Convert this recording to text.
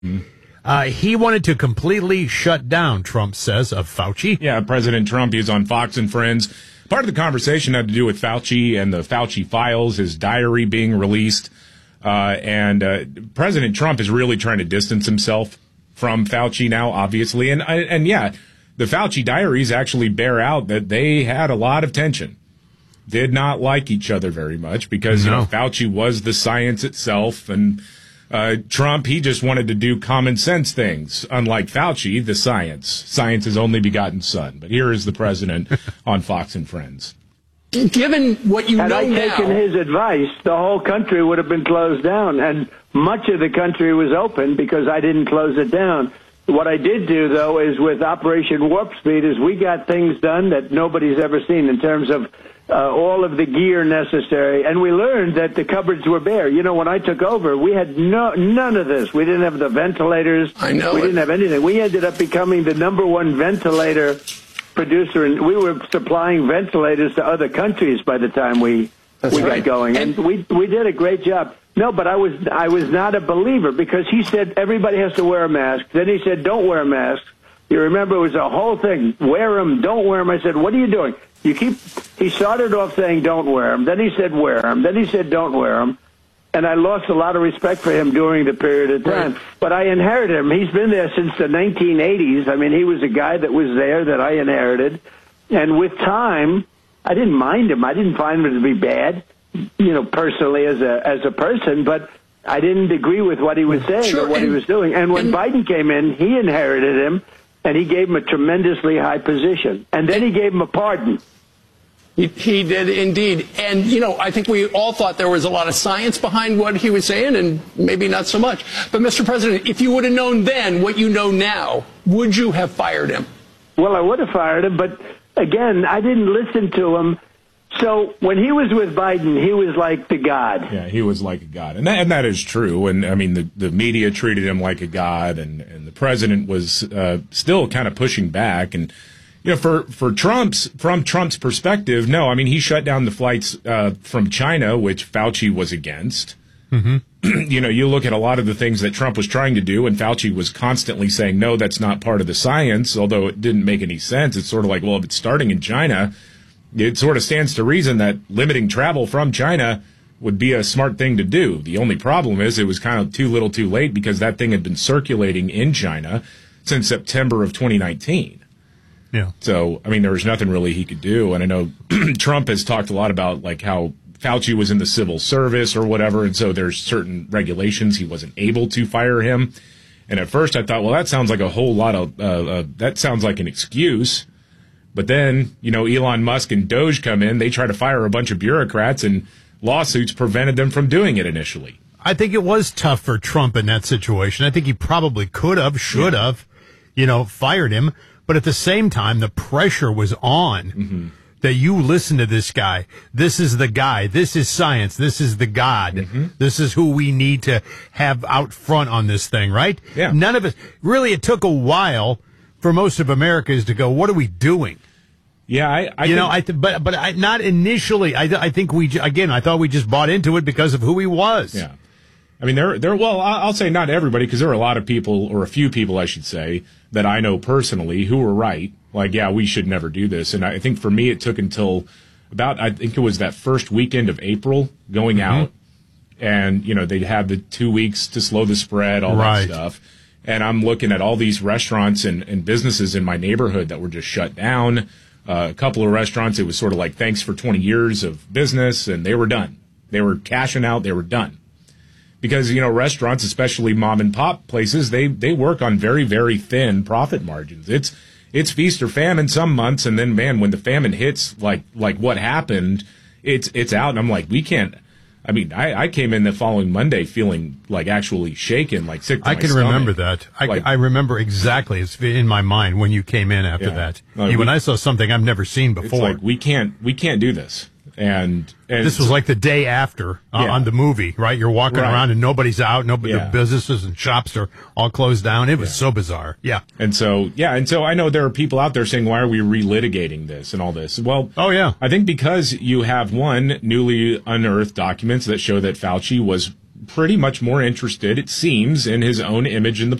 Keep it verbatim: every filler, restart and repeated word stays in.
Uh, he wanted to completely shut down, Trump says, of Fauci. Yeah, President Trump, he's on Fox and Friends. Part of the conversation had to do with Fauci and the Fauci files, his diary being released. Uh, and uh, President Trump is really trying to distance himself from Fauci now, obviously. And, and yeah, the Fauci diaries actually bear out that they had a lot of tension. Did not like each other very much because, no. you know, Fauci was the science itself, and Uh, Trump, he just wanted to do common sense things. Unlike Fauci, the science. Science is only begotten son. But here is the president on Fox and Friends. Given what you Had know I now, taken his advice, the whole country would have been closed down. And much of the country was open because I didn't close it down. What I did do, though, is with Operation Warp Speed, is we got things done that nobody's ever seen in terms of Uh, all of the gear necessary, and we learned that the cupboards were bare. You know, when I took over, we had no none of this. We didn't have the ventilators. I know we it. didn't have anything. We ended up becoming the number one ventilator producer, and we were supplying ventilators to other countries by the time we That's we right. got going, and, and we we did a great job. No, but I was I was not a believer because he said everybody has to wear a mask. Then he said don't wear a mask. You remember it was a whole thing. Wear them, don't wear them. I said, what are you doing? You keep. He started off saying don't wear them. Then he said wear them. Then he said don't wear them. And I lost a lot of respect for him during the period of time. Right. But I inherited him. He's been there since the nineteen eighties. I mean, he was a guy that was there that I inherited. And with time, I didn't mind him. I didn't find him to be bad, you know, personally as a as a person. But I didn't agree with what he was saying sure, or what and, he was doing. And when and, Biden came in, he inherited him. And he gave him a tremendously high position. And then he gave him a pardon. He, he did indeed. And, you know, I think we all thought there was a lot of science behind what he was saying, and maybe not so much. But, Mister President, if you would have known then what you know now, would you have fired him? Well, I would have fired him. But, again, I didn't listen to him. So when he was with Biden, he was like the god. Yeah, he was like a god. And that, and that is true. And, I mean, the, the media treated him like a god, and, and the president was uh, still kind of pushing back. And, you know, for, for Trump's, from Trump's perspective, no, I mean, he shut down the flights uh, from China, which Fauci was against. Mm-hmm. You know, you look at a lot of the things that Trump was trying to do, and Fauci was constantly saying, no, that's not part of the science, although it didn't make any sense. It's sort of like, well, if it's starting in China, it sort of stands to reason that limiting travel from China would be a smart thing to do. The only problem is it was kind of too little too late because that thing had been circulating in China since September of twenty nineteen. Yeah. So, I mean, there was nothing really he could do. And I know Trump has talked a lot about, like, how Fauci was in the civil service or whatever, and so there's certain regulations he wasn't able to fire him. And at first I thought, well, that sounds like a whole lot of, uh, uh, that sounds like an excuse. But then, you know, Elon Musk and Doge come in, they try to fire a bunch of bureaucrats, and lawsuits prevented them from doing it initially. I think it was tough for Trump in that situation. I think he probably could have, should yeah. have, you know, fired him. But at the same time, the pressure was on mm-hmm. that you listen to this guy. This is the guy. This is science. This is the God. Mm-hmm. This is who we need to have out front on this thing, right? Yeah. None of it. Really, it took a while for most of America is to go, what are we doing? Yeah, I, I you think, know, I th- but but I, not initially. I I think we again. I thought we just bought into it because of who he was. Yeah, I mean, there there. Well, I'll say not everybody, because there are a lot of people, or a few people, I should say, that I know personally who were right. Like, yeah, we should never do this. And I think for me, it took until about I think it was that first weekend of April going mm-hmm. out, and you know they'd have the two weeks to slow the spread, all right. that stuff. And I'm looking at all these restaurants and, and businesses in my neighborhood that were just shut down. Uh, a couple of restaurants, it was sort of like, thanks for twenty years of business, and they were done. They were cashing out. They were done. Because, you know, restaurants, especially mom and pop places, they, they work on very, very thin profit margins. It's, it's feast or famine some months. And then, man, when the famine hits, like, like what happened, it's, it's out. And I'm like, we can't, I mean, I, I came in the following Monday feeling like actually shaken, like sick to I my can stomach. remember that. I, like, I remember exactly. It's in my mind when you came in after yeah. that. Like, when we, I saw something I've never seen before. It's like, we can't, we can't do this. And, and this was like the day after uh, yeah. on the movie, right? You're walking right. around and nobody's out. Nobody, yeah. the businesses and shops are all closed down. It was yeah. so bizarre. Yeah. And so, yeah. And so I know there are people out there saying, why are we relitigating this and all this? Well, oh yeah. I think because you have one, newly unearthed documents that show that Fauci was pretty much more interested, it seems, in his own image in the